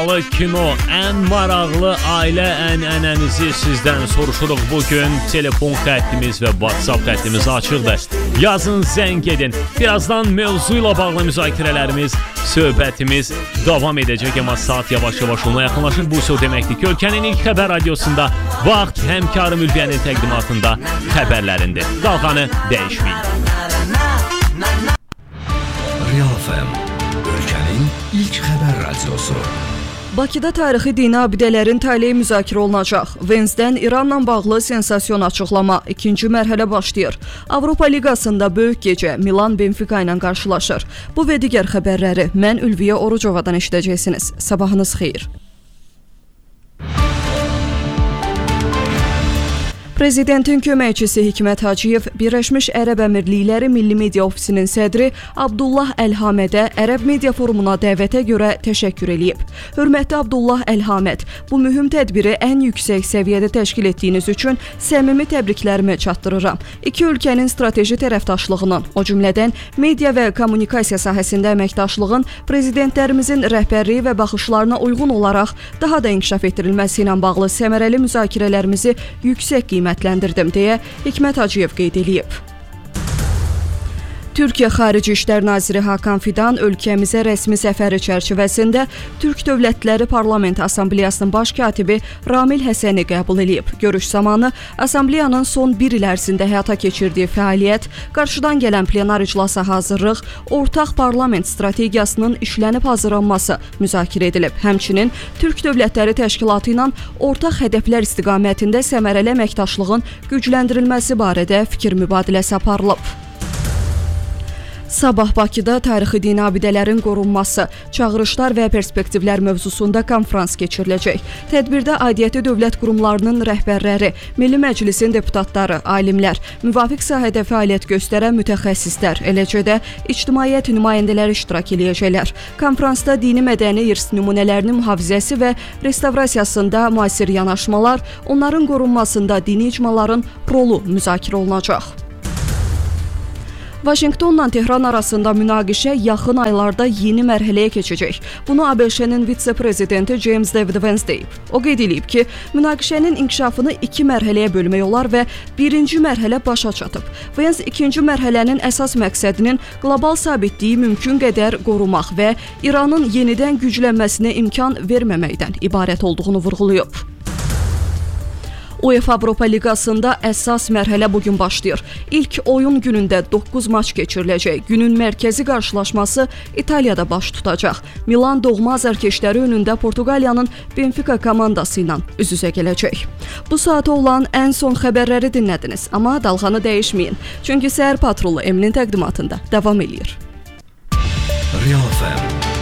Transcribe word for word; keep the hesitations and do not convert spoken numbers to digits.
Kino, ən maraqlı ailə ənənənizi sizdən soruşuruq bugün. Telefon xəttimiz və WhatsApp xəttimiz açıqdır. Yazın, zəng edin. Birazdan mövzu ilə bağlı müzakirələrimiz, söhbətimiz davam edəcək, amma saat yavaş-yavaş ona yaxınlaşır. Bu söz deməkdir ki, ölkənin ilk xəbər radiosunda vaxt həmkarım Ülviyyənin təqdimatında xəbərlərindir. Dalğanı dəyişməyin. Real F M, ölkənin ilk xəbər radiosu. Bakıda tarixi dini abidələrin taleyi müzakirə olunacaq. Vensdən İranla bağlı sensasiyon açıqlama. İkinci mərhələ başlayır. Avropa Liqasında böyük gecə Milan Benfica ilə qarşılaşır. Bu və digər xəbərləri mən Ülviyə Orucovadan eşidəcəksiniz. Sabahınız xeyir. Prezidentin köməkçisi Hikmət Hacıyev Birləşmiş Ərəb Əmirlikləri Milli Media Ofisinin sədri Abdullah Əlhamədə Ərəb Media Forumuna dəvətə görə təşəkkür eləyib. Hörmətli Abdullah Əlhaməd, bu mühüm tədbiri ən yüksək səviyyədə təşkil etdiyiniz üçün səmimi təbriklərimi çatdırıram. İki ölkənin strateji tərəfdaşlığının, o cümlədən media və kommunikasiya sahəsində əməkdaşlığın prezidentlərimizin rəhbərliyi və baxışlarına uyğun olaraq daha da inkişaf etdirilməsi ilə bağlı səmərəli müzakirələrimizi yüksək qiymət ləndirdim deyə Hikmət Hacıyev qeyd edib. Türkiyə Xarici İşlər Naziri Hakan Fidan ölkəmizə rəsmi səfəri çərçivəsində Türk Dövlətləri Parlament Assambleyasının baş katibi Ramil Həsəni qəbul edib. Görüş zamanı Assambleyanın son bir il ərzində həyata keçirdiyi fəaliyyət, qarşıdan gələn plenar iclasa hazırlıq, ortaq parlament strategiyasının işlənib hazırlanması müzakirə edilib. Həmçinin Türk Dövlətləri Təşkilatı ilə ortaq hədəflər istiqamətində səmərəli əməkdaşlığın gücləndirilməsi barədə fikir mübadiləsi aparılıb. Sabah Bakıda tarixi dini abidələrin qorunması, çağırışlar və perspektivlər mövzusunda konfrans keçiriləcək. Tədbirdə aidiyyəti dövlət qurumlarının rəhbərləri, Milli Məclisin deputatları, alimlər, müvafiq sahədə fəaliyyət göstərən mütəxəssislər, eləcə də ictimaiyyət nümayəndələri iştirak edəcəklər. Konfransda dini mədəni irs nümunələrinin mühafizəsi və restavrasiyasında müasir yanaşmalar, onların qorunmasında dini icmaların rolu müzakirə olunacaq. Vaşinqtonla Tehran arasında münaqişə yaxın aylarda yeni mərhələyə keçəcək. Bunu A B Ş-nin vitse-prezidenti James David Vance deyib. O qeyd edib ki, münaqişənin inkişafını iki mərhələyə bölmək olar və birinci mərhələ başa çatıb. Vance ikinci mərhələnin əsas məqsədinin qlobal sabitliyi mümkün qədər qorumaq və İranın yenidən güclənməsinə imkan verməməkdən ibarət olduğunu vurğulayıb. UEFA Avropa Liqasında əsas mərhələ bugün başlayır. İlk oyun günündə doqquz maç keçiriləcək. Günün mərkəzi qarşılaşması İtaliyada baş tutacaq. Milan doğma azarkeşləri önündə Portuqaliyanın Benfica komandası ilə üz-üzə gələcək. Bu saata olan ən son xəbərləri dinlədiniz, amma dalğanı dəyişməyin. Çünki Səhər Patrolu Eminin təqdimatında davam edir. Real F M